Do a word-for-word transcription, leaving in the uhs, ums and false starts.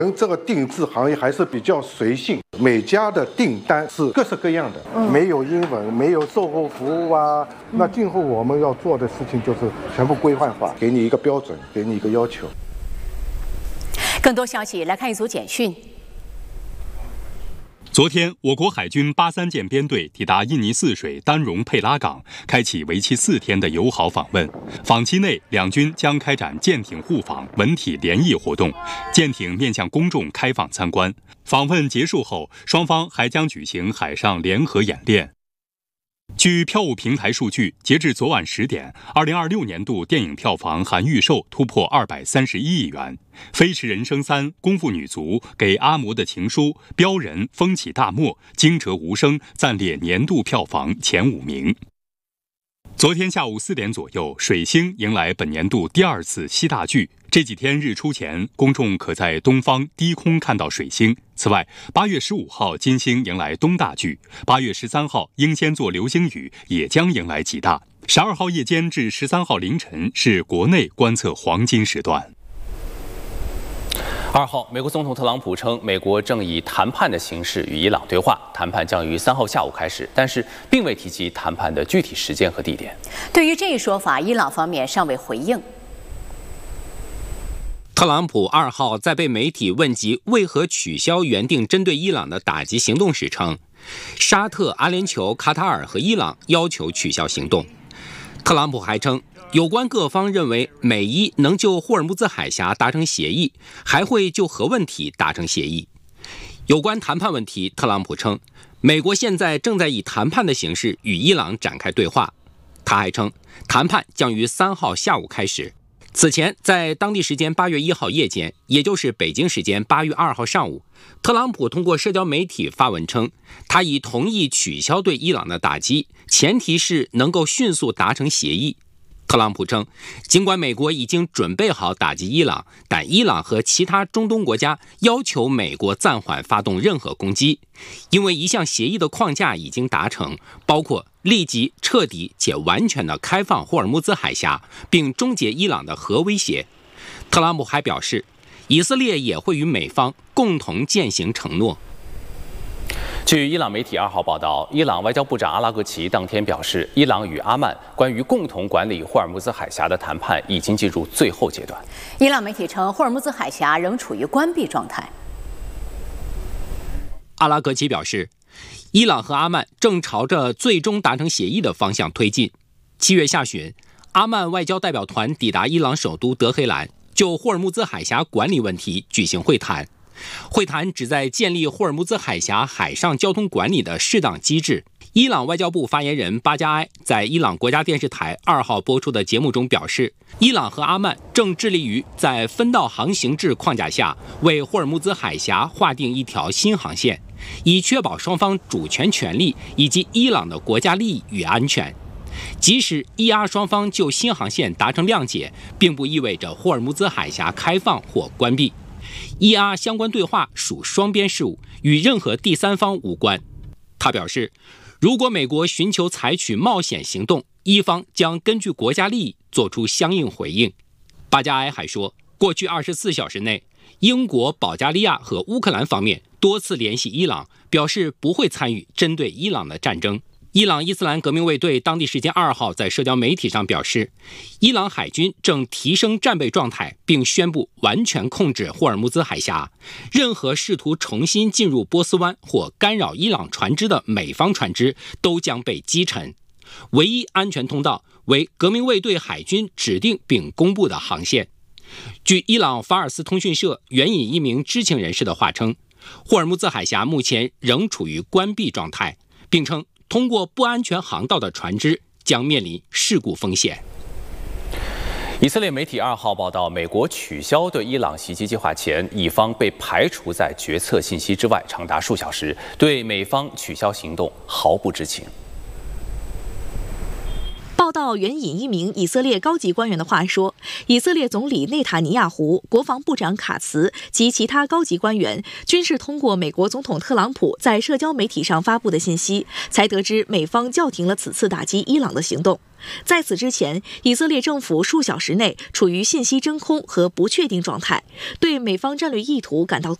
嗯，这个定制行业还是比较随性，每家的订单是各式各样的，嗯、没有英文，没有售后服务啊。嗯、那今后我们要做的事情就是全部规范化，给你一个标准，给你一个要求。 更多消息来看一组简讯。 昨天，我国海军八三舰编队抵达印尼泗水丹戎佩拉港，开启为期四天的友好访问。访期内，两军将开展舰艇互访、文体联谊活动，舰艇面向公众开放参观。访问结束后，双方还将举行海上联合演练。据票务平台数据，截至昨晚十点，二零二六年度电影票房含预售突破二百三十一亿元，《飞驰人生三》、《功夫女足》、《给阿嬷的情书》、《标人》风起大漠、惊蛰无声暂列年度票房前五名。昨天下午四点左右，水星迎来本年度第二次西大距。这几天日出前，公众可在东方低空看到水星。此外，八月十五号金星迎来东大距，八月十三号英仙座流星雨也将迎来极大。十二号夜间至十三号凌晨是国内观测黄金时段。 二号，美国总统特朗普称，美国正以谈判的形式与伊朗对话，谈判将于三号下午开始，但是并未提及谈判的具体时间和地点。 对于这一说法，伊朗方面尚未回应。 特朗普二号在被媒体问及为何取消原定针对伊朗的打击行动时称，沙特、阿联酋、卡塔尔和伊朗要求取消行动。特朗普还称，有关各方认为美伊能就霍尔木兹海峡达成协议，还会就核问题达成协议。有关谈判问题，特朗普称，美国现在正在以谈判的形式与伊朗展开对话。他还称，谈判将于三号下午开始。此前，在当地时间八月一号夜间，也就是北京时间八月二号上午，特朗普通过社交媒体发文称，他已同意取消对伊朗的打击，前提是能够迅速达成协议。特朗普称，尽管美国已经准备好打击伊朗，但伊朗和其他中东国家要求美国暂缓发动任何攻击，因为一项协议的框架已经达成，包括立即、彻底且完全的开放霍尔木兹海峡，并终结伊朗的核威胁。特朗普还表示，以色列也会与美方共同践行承诺。 据伊朗媒体二号报道，伊朗外交部长阿拉格齐当天表示，伊朗与阿曼关于共同管理霍尔木兹海峡的谈判已经进入最后阶段。 伊朗媒体称，霍尔木兹海峡仍处于关闭状态。 阿拉格齐表示，伊朗和阿曼正朝着最终达成协议的方向推进。七月下旬，阿曼外交代表团抵达伊朗首都德黑兰，就霍尔木兹海峡管理问题举行会谈。会谈旨在建立霍尔木兹海峡海上交通管理的适当机制。伊朗外交部发言人巴加埃在伊朗国家电视台二号播出的节目中表示，伊朗和阿曼正致力于在分道航行制框架下为霍尔木兹海峡划定一条新航线，以确保双方主权权利以及伊朗的国家利益与安全。即使伊阿双方就新航线达成谅解，并不意味着霍尔木兹海峡开放或关闭。伊阿相关对话属双边事务，与任何第三方无关。他表示，如果美国寻求采取冒险行动，伊方将根据国家利益做出相应回应。巴加埃还说，过去二十四小时内，英国、保加利亚和乌克兰方面多次联系伊朗，表示不会参与针对伊朗的战争。伊朗伊斯兰革命卫队当地时间二号在社交媒体上表示，伊朗海军正提升战备状态，并宣布完全控制霍尔木兹海峡。任何试图重新进入波斯湾或干扰伊朗船只的美方船只都将被击沉。唯一安全通道为革命卫队海军指定并公布的航线。据伊朗法尔斯通讯社援引一名知情人士的话称，霍尔木兹海峡目前仍处于关闭状态，并称通过不安全航道的船只将面临事故风险。 以色列媒体二号报道，美国取消对伊朗袭击计划前，以方被排除在决策信息之外长达数小时，对美方取消行动毫不知情。 报报道援引一名以色列高级官员的话说，以色列总理内塔尼亚胡、国防部长卡茨及其他高级官员均是通过美国总统特朗普在社交媒体上发布的信息，才得知美方叫停了此次打击伊朗的行动。在此之前，以色列政府数小时内处于信息真空和不确定状态，对美方战略意图感到